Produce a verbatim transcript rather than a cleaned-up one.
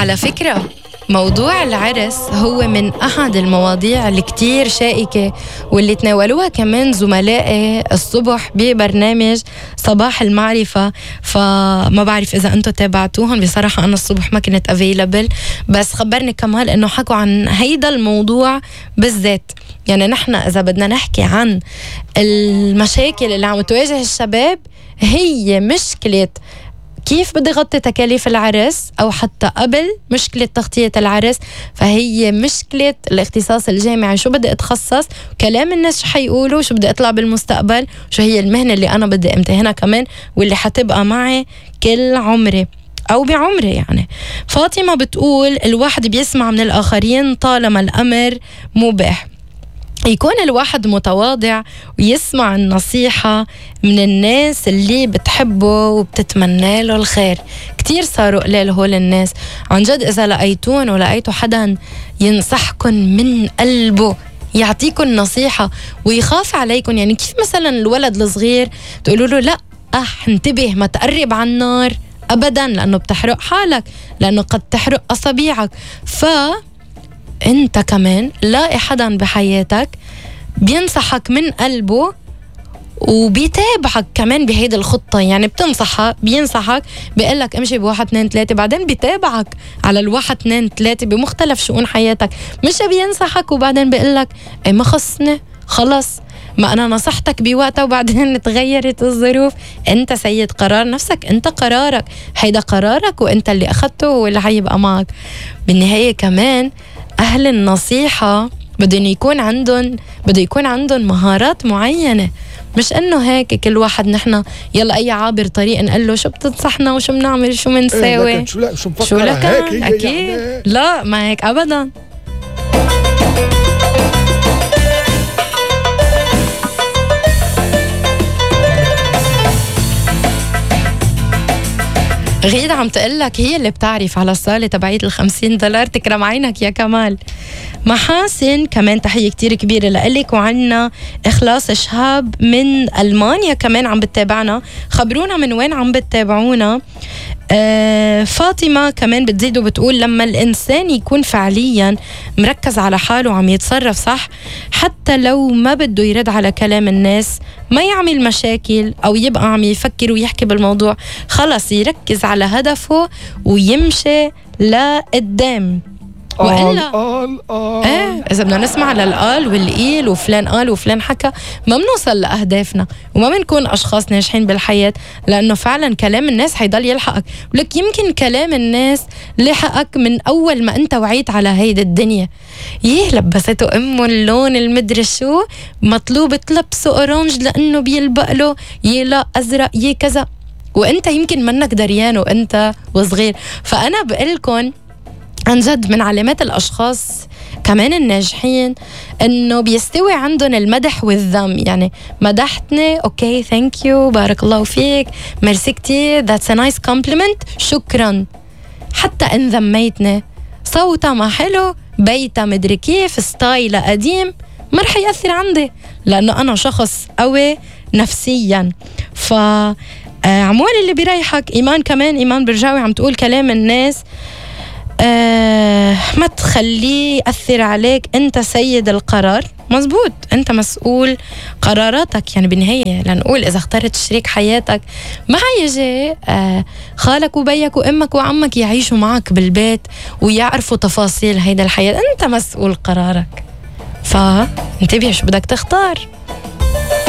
على فكرة موضوع العرس هو من أحد المواضيع اللي كتير شائكة واللي تناولوها كمان زملائي الصبح ببرنامج صباح المعرفة. فما بعرف إذا أنتوا تابعتوهم، بصراحة أنا الصبح ما كنت أفيلابل، بس خبرني كمال إنه حكوا عن هيدا الموضوع بالذات. يعني نحن إذا بدنا نحكي عن المشاكل اللي عم تواجه الشباب، هي مشكلة كيف بدي غطي تكاليف العرس أو حتى قبل مشكلة تغطية العرس، فهي مشكلة الاختصاص الجامعي. شو بدي أتخصص، كلام الناس شو حيقولوا، شو بدي أطلع بالمستقبل، شو هي المهنة اللي أنا بدي امتهنها كمان واللي حتبقى معي كل عمري أو بعمري. يعني فاطمة بتقول الواحد بيسمع من الآخرين طالما الأمر مباح. يكون الواحد متواضع ويسمع النصيحة من الناس اللي بتحبه وبتتمنى له الخير. كتير صاروا قليل هول الناس عن جد. إذا لقيتون ولقيتوا حدا ينصحكن من قلبه، يعطيكن نصيحة ويخاف عليكن، يعني كيف مثلا الولد الصغير تقولوا له لا أح انتبه ما تقرب على النار أبدا لأنه بتحرق حالك، لأنه قد تحرق أصابيعك. ف انت كمان لاقي حدا بحياتك بينصحك من قلبه وبيتابعك كمان بهيدا الخطة. يعني بتنصحك، بينصحك، بيقلك امشي بواحد اثنين ثلاثة، بعدين بيتابعك على الواحد اثنين ثلاثة بمختلف شؤون حياتك. مش بينصحك وبعدين بيقلك ايه ما خصني خلص، ما أنا نصحتك بوقتها وبعدين تغيرت الظروف. أنت سيد قرار نفسك، أنت قرارك، هيدا قرارك وأنت اللي أخدته واللي حيبقى معك. بالنهاية كمان أهل النصيحة بدهم يكون عندهم بده يكون عندهم مهارات معينة، مش إنه هيك كل واحد نحن يلا أي عابر طريق نقول له شو بتنصحنا وشو بنعمل شو منساوي. إيه شو لا شو شو لك أكيد يعني. لا ما هيك أبدا. غيدة عم تقلك هي اللي بتعرف على الصالة تبعية الخمسين دولار، تكرم عينك يا كمال. محاسن كمان تحية كتير كبيرة لإلك. وعنا إخلاص شهاب من ألمانيا كمان عم بتتابعنا، خبرونا من وين عم بتتابعونا. آه فاطمة كمان بتزيد وبتقول لما الإنسان يكون فعليا مركز على حاله وعم يتصرف صح، حتى لو ما بده يرد على كلام الناس، ما يعمل مشاكل أو يبقى عم يفكر ويحكي بالموضوع، خلص يركز على هدفه ويمشي لقدام. وإلا قال قال ايه إذا بدنا نسمع للقال والقيل وفلان قال وفلان حكى ما بنوصل لأهدافنا وما بنكون أشخاص ناجحين بالحياة، لأنه فعلا كلام الناس حيضل يلحقك. ولك يمكن كلام الناس لحقك من أول ما أنت وعيت على هيدا الدنيا. يه لبسته أمه اللون المدري شو، مطلوب تلبسه أورانج لأنه بيلبق له، يه لا أزرق، يه كذا، وأنت يمكن منك دريان وأنت وصغير. فأنا بقلكن عن جد من علامات الأشخاص كمان الناجحين إنه بيستوي عندهم المدح والذم. يعني مدحتني أوكي ثانك يو بارك الله فيك ميرسي كتير that's a nice compliment شكرا. حتى إن ذميتني صوتها ما حلو، بيتها مدري كيف، ستايلها قديم، ما رح يأثر عندي لأنه أنا شخص قوي نفسيا. ف عمول اللي بيريحك. إيمان كمان إيمان برجاوي عم تقول كلام الناس آه ما تخليه يأثر عليك، أنت سيد القرار. مزبوط، أنت مسؤول قراراتك. يعني بالنهاية لنقول إذا اخترت شريك حياتك ما هيجي آه خالك وبيك وأمك وعمك يعيشوا معك بالبيت ويعرفوا تفاصيل هيدا الحياة. أنت مسؤول قرارك، فانتبه شو بدك تختار.